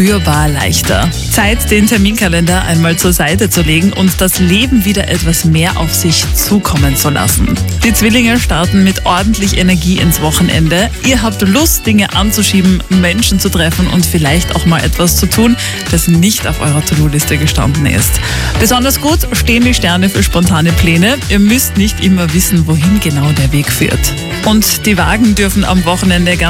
spürbar leichter. Zeit, den Terminkalender einmal zur Seite zu legen und das Leben wieder etwas mehr auf sich zukommen zu lassen. Die Zwillinge starten mit ordentlich Energie ins Wochenende. Ihr habt Lust, Dinge anzuschieben, Menschen zu treffen und vielleicht auch mal etwas zu tun, das nicht auf eurer To-Do-Liste gestanden ist. Besonders gut stehen die Sterne für spontane Pläne. Ihr müsst nicht immer wissen, wohin genau der Weg führt. Und die Wagen dürfen am Wochenende ganz